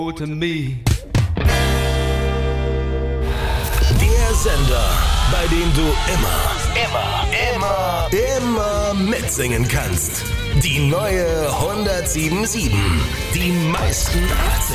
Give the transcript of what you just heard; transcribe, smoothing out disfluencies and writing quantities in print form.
to me. Der Sender, bei dem du immer mitsingen kannst. Die neue 107.7. Die meisten 80